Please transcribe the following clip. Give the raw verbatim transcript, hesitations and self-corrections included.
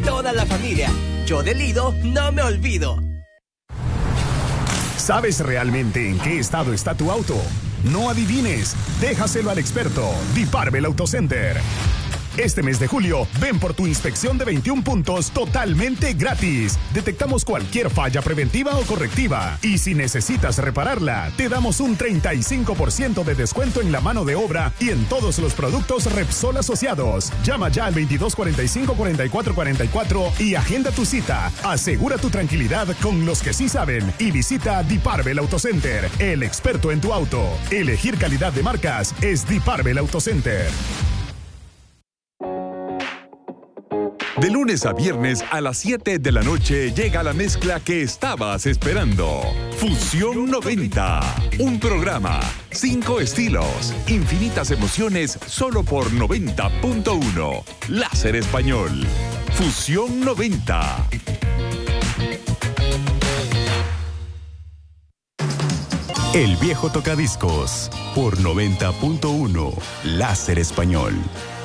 toda la familia. Yo de Lido no me olvido. ¿Sabes realmente en qué estado está tu auto? No adivines, déjaselo al experto, Diparbel Auto Center. Este mes de julio, ven por tu inspección de veintiún puntos totalmente gratis. Detectamos cualquier falla preventiva o correctiva. Y si necesitas repararla, te damos un treinta y cinco por ciento de descuento en la mano de obra y en todos los productos Repsol asociados. Llama ya al veintidós cuarenta y cinco, cuarenta y cuatro cuarenta y cuatro y agenda tu cita. Asegura tu tranquilidad con los que sí saben y visita Diparbel Auto Center, el experto en tu auto. Elegir calidad de marcas es Diparbel Auto Center. De lunes a viernes a las siete de la noche llega la mezcla que estabas esperando. Fusión noventa. Un programa, cinco estilos, infinitas emociones solo por noventa punto uno. Láser Español. Fusión noventa. El viejo tocadiscos por noventa punto uno. Láser Español.